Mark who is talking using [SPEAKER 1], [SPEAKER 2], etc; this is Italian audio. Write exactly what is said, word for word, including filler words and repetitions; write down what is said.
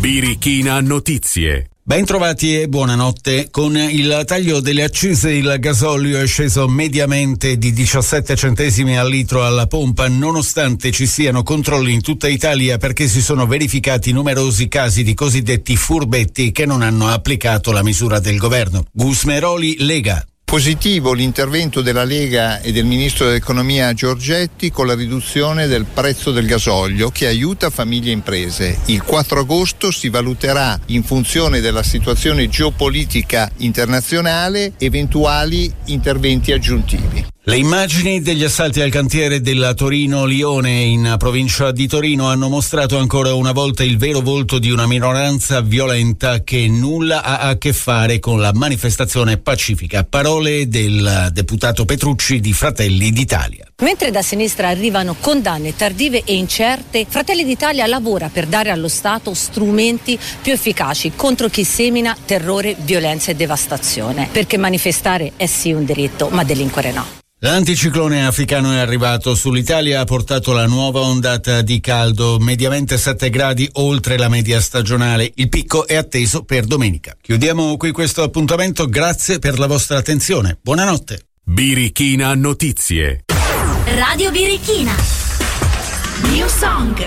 [SPEAKER 1] Birichina Notizie.
[SPEAKER 2] Ben trovati e buonanotte. Con il taglio delle accise il gasolio è sceso mediamente di diciassette centesimi al litro alla pompa, nonostante ci siano controlli in tutta Italia perché si sono verificati numerosi casi di cosiddetti furbetti che non hanno applicato la misura del governo. Gusmeroli, Lega.
[SPEAKER 3] Positivo l'intervento della Lega e del Ministro dell'Economia Giorgetti con la riduzione del prezzo del gasolio che aiuta famiglie e imprese. Il quattro agosto si valuterà, in funzione della situazione geopolitica internazionale, eventuali interventi aggiuntivi.
[SPEAKER 2] Le immagini degli assalti al cantiere della Torino-Lione in provincia di Torino hanno mostrato ancora una volta il vero volto di una minoranza violenta che nulla ha a che fare con la manifestazione pacifica. Parole del deputato Petrucci di Fratelli d'Italia.
[SPEAKER 4] Mentre da sinistra arrivano condanne tardive e incerte, Fratelli d'Italia lavora per dare allo Stato strumenti più efficaci contro chi semina terrore, violenza e devastazione. Perché manifestare è sì un diritto, ma delinquere no.
[SPEAKER 2] L'anticiclone africano è arrivato sull'Italia, ha portato la nuova ondata di caldo, mediamente sette gradi oltre la media stagionale. Il picco è atteso per domenica. Chiudiamo qui questo appuntamento, grazie per la vostra attenzione. Buonanotte.
[SPEAKER 1] Birichina Notizie.
[SPEAKER 5] Radio Birichina. New Song.